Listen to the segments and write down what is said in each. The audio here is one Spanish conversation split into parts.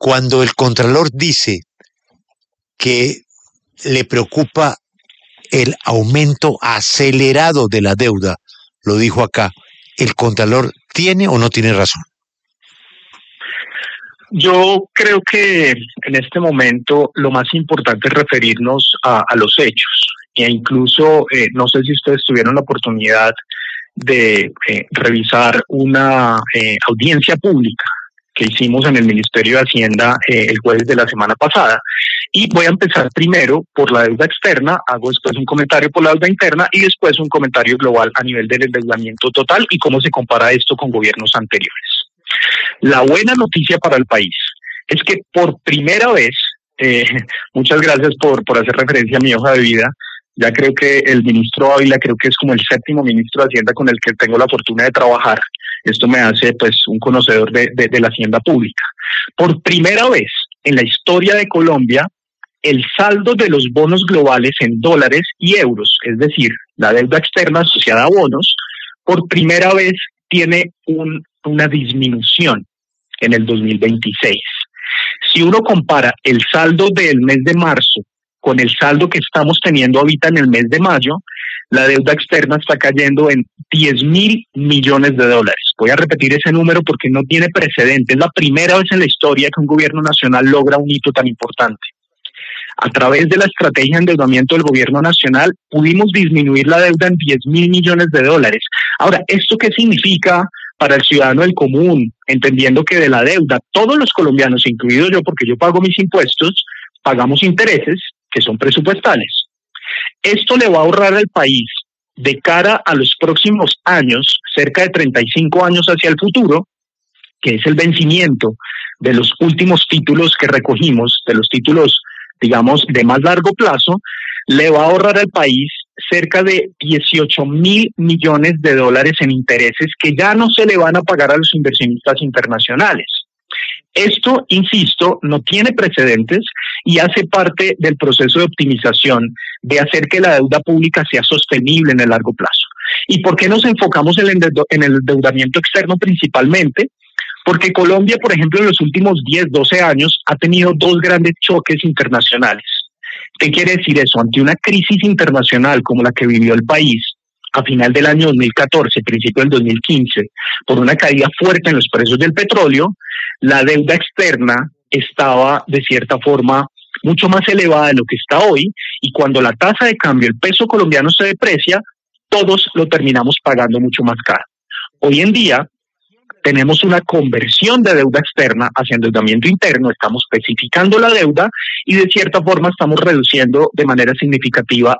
cuando el Contralor dice que le preocupa el aumento acelerado de la deuda, lo dijo acá, ¿el Contralor tiene o no tiene razón? Yo creo que en este momento lo más importante es referirnos a los hechos. E incluso, no sé si ustedes tuvieron la oportunidad de revisar una audiencia pública que hicimos en el Ministerio de Hacienda el jueves de la semana pasada. Y voy a empezar primero por la deuda externa, hago después un comentario por la deuda interna y después un comentario global a nivel del endeudamiento total y cómo se compara esto con gobiernos anteriores. La buena noticia para el país es que por primera vez, muchas gracias por hacer referencia a mi hoja de vida. Ya creo que el ministro Ávila, creo que es como el 7º ministro de Hacienda con el que tengo la fortuna de trabajar. Esto me hace pues un conocedor de la hacienda pública. Por primera vez en la historia de Colombia, el saldo de los bonos globales en dólares y euros, es decir, la deuda externa asociada a bonos, por primera vez tiene una disminución en el 2026. Si uno compara el saldo del mes de marzo con el saldo que estamos teniendo ahorita en el mes de mayo, la deuda externa está cayendo en 10.000 millones de dólares. Voy a repetir ese número porque no tiene precedente. Es la primera vez en la historia que un gobierno nacional logra un hito tan importante. A través de la estrategia de endeudamiento del gobierno nacional, pudimos disminuir la deuda en 10.000 millones de dólares. Ahora, ¿esto qué significa para el ciudadano del común? Entendiendo que de la deuda, todos los colombianos, incluido yo, porque yo pago mis impuestos, pagamos intereses que son presupuestales. Esto le va a ahorrar al país de cara a los próximos años, cerca de 35 años hacia el futuro, que es el vencimiento de los últimos títulos que recogimos, de los títulos, digamos, de más largo plazo, le va a ahorrar al país cerca de 18.000 millones de dólares en intereses que ya no se le van a pagar a los inversionistas internacionales. Esto, insisto, no tiene precedentes y hace parte del proceso de optimización de hacer que la deuda pública sea sostenible en el largo plazo. ¿Y por qué nos enfocamos en el endeudamiento externo principalmente? Porque Colombia, por ejemplo, en los últimos 10, 12 años ha tenido dos grandes choques internacionales. ¿Qué quiere decir eso? Ante una crisis internacional como la que vivió el país a final del año 2014, principio del 2015, por una caída fuerte en los precios del petróleo, la deuda externa estaba de cierta forma mucho más elevada de lo que está hoy, y cuando la tasa de cambio, el peso colombiano se deprecia, todos lo terminamos pagando mucho más caro. Hoy en día tenemos una conversión de deuda externa hacia endeudamiento interno, estamos especificando la deuda y de cierta forma estamos reduciendo de manera significativa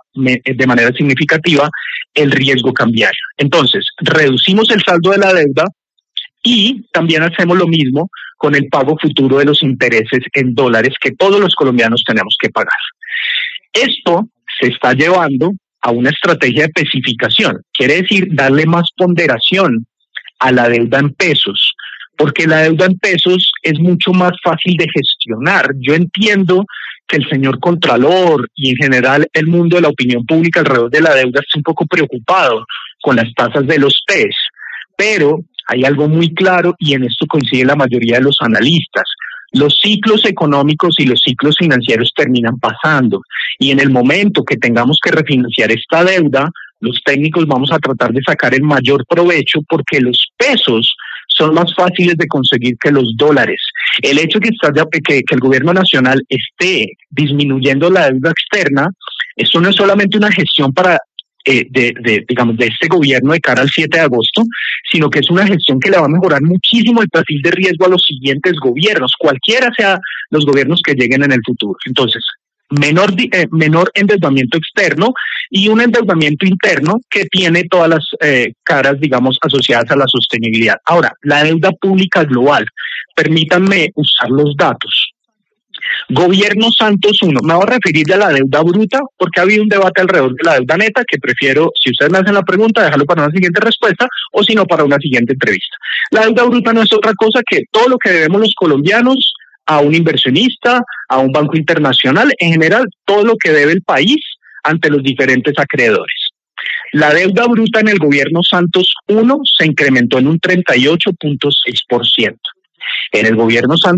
el riesgo cambiario. Entonces, reducimos el saldo de la deuda y también hacemos lo mismo con el pago futuro de los intereses en dólares que todos los colombianos tenemos que pagar. Esto se está llevando a una estrategia de especificación, quiere decir darle más ponderación a la deuda en pesos, porque la deuda en pesos es mucho más fácil de gestionar. Yo entiendo que el señor Contralor y en general el mundo de la opinión pública alrededor de la deuda está un poco preocupado con las tasas de los PES, pero hay algo muy claro y en esto coincide la mayoría de los analistas. Los ciclos económicos y los ciclos financieros terminan pasando y en el momento que tengamos que refinanciar esta deuda, los técnicos vamos a tratar de sacar el mayor provecho porque los pesos son más fáciles de conseguir que los dólares. El hecho que el gobierno nacional esté disminuyendo la deuda externa, esto no es solamente una gestión de este gobierno de cara al 7 de agosto, sino que es una gestión que le va a mejorar muchísimo el perfil de riesgo a los siguientes gobiernos, cualquiera sea los gobiernos que lleguen en el futuro. Entonces, menor endeudamiento externo y un endeudamiento interno que tiene todas las caras, digamos, asociadas a la sostenibilidad. Ahora, la deuda pública global, permítanme usar los datos. Gobierno Santos 1, me voy a referir a la deuda bruta porque ha habido un debate alrededor de la deuda neta que prefiero, si ustedes me hacen la pregunta, dejarlo para una siguiente respuesta o si no para una siguiente entrevista. La deuda bruta no es otra cosa que todo lo que debemos los colombianos a un inversionista, a un banco internacional, en general todo lo que debe el país ante los diferentes acreedores. La deuda bruta en el gobierno Santos 1 se incrementó en un 38.6%. En el gobierno Santos